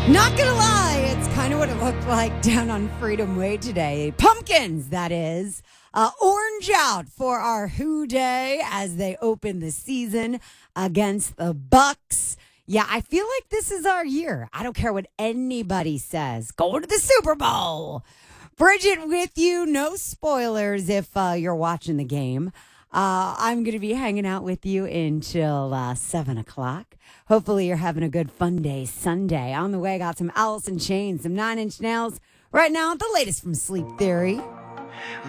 Not gonna lie, it's kind of what it looked like down on Freedom Way today. Pumpkins, that is. Orange out for our Who Day as they open the season against the Bucks. Yeah, I feel like this is our year. I don't care what anybody says. Going to the Super Bowl. Bridget with you. No spoilers if you're watching the game. I'm going to be hanging out with you until 7 o'clock. Hopefully you're having a good fun day Sunday. On the way, I got some Alice in Chains, some Nine Inch Nails. Right now, the latest from Sleep Theory.